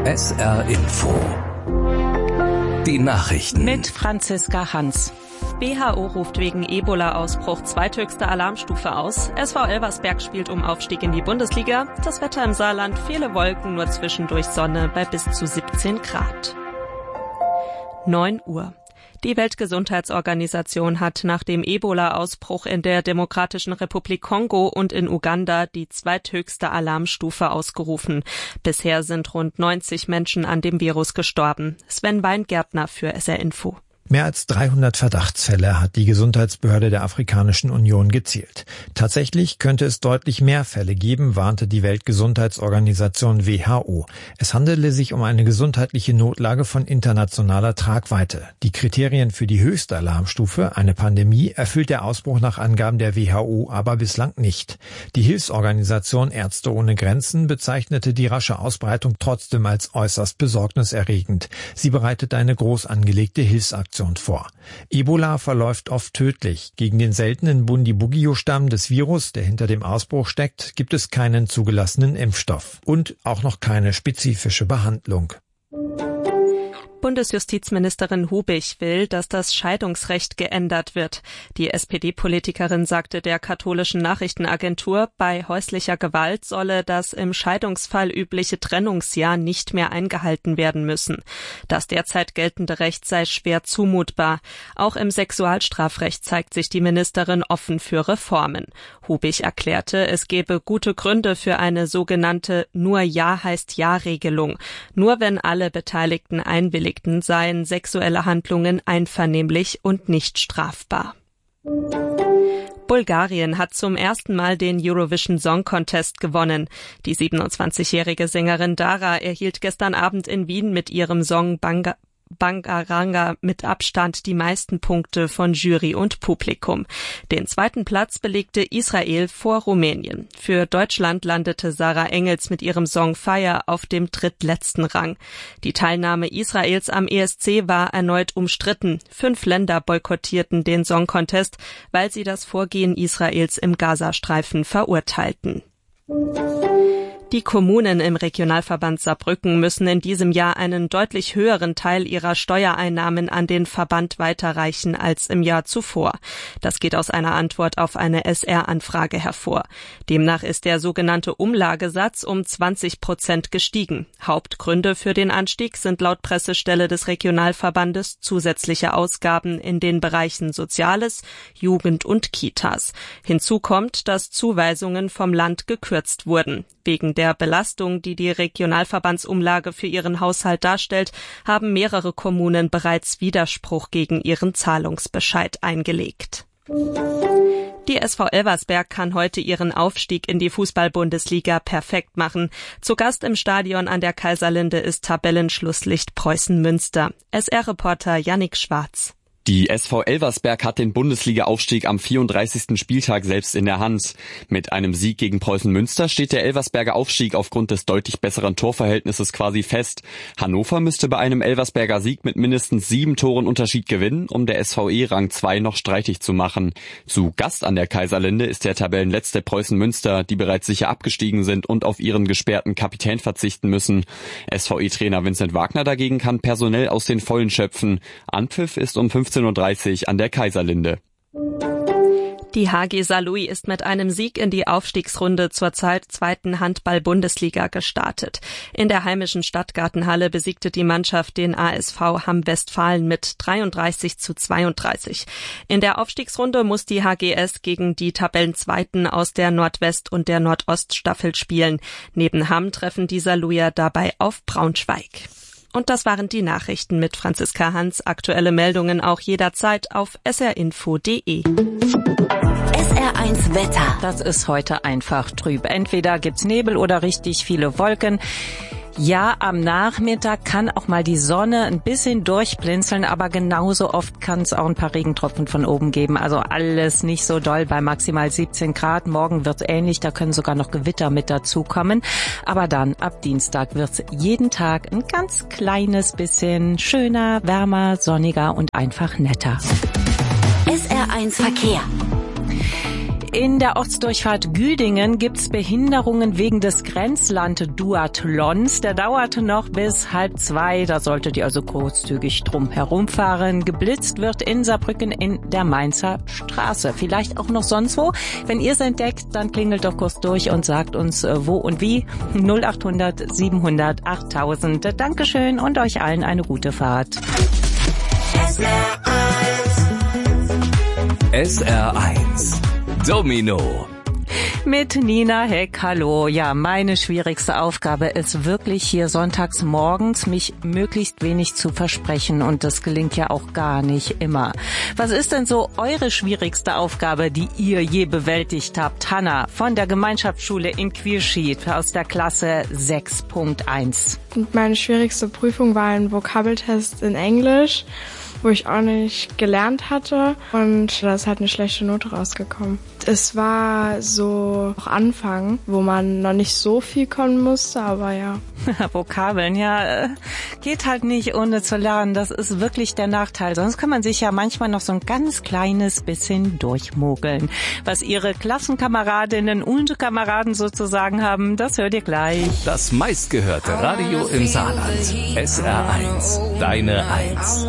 SR Info. Die Nachrichten. Mit Franziska Hans. WHO ruft wegen Ebola-Ausbruch zweithöchste Alarmstufe aus. SV Elversberg spielt um Aufstieg in die Bundesliga. Das Wetter im Saarland, viele Wolken, nur zwischendurch Sonne bei bis zu 17 Grad. 9 Uhr. Die Weltgesundheitsorganisation hat nach dem Ebola-Ausbruch in der Demokratischen Republik Kongo und in Uganda die zweithöchste Alarmstufe ausgerufen. Bisher sind rund 90 Menschen an dem Virus gestorben. Sven Weingärtner für SR Info. Mehr als 300 Verdachtsfälle hat die Gesundheitsbehörde der Afrikanischen Union gezählt. Tatsächlich könnte es deutlich mehr Fälle geben, warnte die Weltgesundheitsorganisation WHO. Es handele sich um eine gesundheitliche Notlage von internationaler Tragweite. Die Kriterien für die höchste Alarmstufe, eine Pandemie, erfüllt der Ausbruch nach Angaben der WHO aber bislang nicht. Die Hilfsorganisation Ärzte ohne Grenzen bezeichnete die rasche Ausbreitung trotzdem als äußerst besorgniserregend. Sie bereitet eine groß angelegte Hilfsaktion vor. Ebola verläuft oft tödlich. Gegen den seltenen Bundibugyo-Stamm des Virus, der hinter dem Ausbruch steckt, gibt es keinen zugelassenen Impfstoff und auch noch keine spezifische Behandlung. Bundesjustizministerin Hubich will, dass das Scheidungsrecht geändert wird. Die SPD-Politikerin sagte der katholischen Nachrichtenagentur, bei häuslicher Gewalt solle das im Scheidungsfall übliche Trennungsjahr nicht mehr eingehalten werden müssen. Das derzeit geltende Recht sei schwer zumutbar. Auch im Sexualstrafrecht zeigt sich die Ministerin offen für Reformen. Hubich erklärte, es gebe gute Gründe für eine sogenannte Nur Ja heißt Ja-Regelung. Nur wenn alle Beteiligten einwilligen, seien sexuelle Handlungen einvernehmlich und nicht strafbar. Bulgarien hat zum ersten Mal den Eurovision Song Contest gewonnen. Die 27-jährige Sängerin Dara erhielt gestern Abend in Wien mit ihrem Song Bangaranga mit Abstand die meisten Punkte von Jury und Publikum. Den zweiten Platz belegte Israel vor Rumänien. Für Deutschland landete Sarah Engels mit ihrem Song Fire auf dem drittletzten Rang. Die Teilnahme Israels am ESC war erneut umstritten. 5 Länder boykottierten den Song Contest, weil sie das Vorgehen Israels im Gazastreifen verurteilten. Die Kommunen im Regionalverband Saarbrücken müssen in diesem Jahr einen deutlich höheren Teil ihrer Steuereinnahmen an den Verband weiterreichen als im Jahr zuvor. Das geht aus einer Antwort auf eine SR-Anfrage hervor. Demnach ist der sogenannte Umlagesatz um 20% gestiegen. Hauptgründe für den Anstieg sind laut Pressestelle des Regionalverbandes zusätzliche Ausgaben in den Bereichen Soziales, Jugend und Kitas. Hinzu kommt, dass Zuweisungen vom Land gekürzt wurden. Wegen der Belastung, die die Regionalverbandsumlage für ihren Haushalt darstellt, haben mehrere Kommunen bereits Widerspruch gegen ihren Zahlungsbescheid eingelegt. Die SV Elversberg kann heute ihren Aufstieg in die Fußball-Bundesliga perfekt machen. Zu Gast im Stadion an der Kaiserlinde ist Tabellenschlusslicht Preußen Münster. SR-Reporter Yannick Schwarz. Die SV Elversberg hat den Bundesliga-Aufstieg am 34. Spieltag selbst in der Hand. Mit einem Sieg gegen Preußen Münster steht der Elversberger Aufstieg aufgrund des deutlich besseren Torverhältnisses quasi fest. Hannover müsste bei einem Elversberger Sieg mit mindestens 7 Toren Unterschied gewinnen, um der SVE Rang 2 noch streitig zu machen. Zu Gast an der Kaiserlinde ist der Tabellenletzte Preußen Münster, die bereits sicher abgestiegen sind und auf ihren gesperrten Kapitän verzichten müssen. SVE-Trainer Vincent Wagner dagegen kann personell aus den Vollen schöpfen. Anpfiff ist um 15:30 Uhr an der Kaiserlinde. Die HG Saarlouis ist mit einem Sieg in die Aufstiegsrunde zur zweiten Handball-Bundesliga gestartet. In der heimischen Stadtgartenhalle besiegte die Mannschaft den ASV Hamm-Westfalen mit 33:32. In der Aufstiegsrunde muss die HGS gegen die Tabellenzweiten aus der Nordwest- und der Nordoststaffel spielen. Neben Hamm treffen die Saarlouier dabei auf Braunschweig. Und das waren die Nachrichten mit Franziska Hans. Aktuelle Meldungen auch jederzeit auf srinfo.de. SR1 Wetter. Das ist heute einfach trüb. Entweder gibt's Nebel oder richtig viele Wolken. Ja, am Nachmittag kann auch mal die Sonne ein bisschen durchblinzeln, aber genauso oft kann es auch ein paar Regentropfen von oben geben. Also alles nicht so doll bei maximal 17 Grad. Morgen wird ähnlich, da können sogar noch Gewitter mit dazukommen. Aber dann ab Dienstag wird's jeden Tag ein ganz kleines bisschen schöner, wärmer, sonniger und einfach netter. SR1 Verkehr. In der Ortsdurchfahrt Güdingen gibt's Behinderungen wegen des Grenzland-Duathlons. Der dauert noch bis 1:30. Da solltet ihr also großzügig drum herumfahren. Geblitzt wird in Saarbrücken in der Mainzer Straße. Vielleicht auch noch sonst wo. Wenn ihr es entdeckt, dann klingelt doch kurz durch und sagt uns wo und wie. 0800 700 8000. Dankeschön und euch allen eine gute Fahrt. SR1 Domino Mit Nina Heck, hallo. Ja, meine schwierigste Aufgabe ist wirklich hier sonntags morgens, mich möglichst wenig zu versprechen und das gelingt ja auch gar nicht immer. Was ist denn so eure schwierigste Aufgabe, die ihr je bewältigt habt? Hanna von der Gemeinschaftsschule in Quierschied aus der Klasse 6.1. Meine schwierigste Prüfung war ein Vokabeltest in Englisch, wo ich auch nicht gelernt hatte und da ist halt eine schlechte Note rausgekommen. Es war so auch Anfang, wo man noch nicht so viel können musste, aber ja. Vokabeln, ja, geht halt nicht ohne zu lernen. Das ist wirklich der Nachteil. Sonst kann man sich ja manchmal noch so ein ganz kleines bisschen durchmogeln. Was ihre Klassenkameradinnen und Kameraden sozusagen haben, das hört ihr gleich. Das meistgehörte Radio im Saarland. SR1, deine 1.